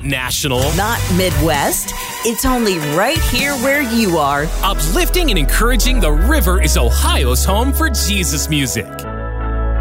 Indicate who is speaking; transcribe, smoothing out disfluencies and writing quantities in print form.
Speaker 1: national.
Speaker 2: Not Midwest. It's only right here where you are.
Speaker 1: Uplifting and encouraging, the River is Ohio's home for Jesus music.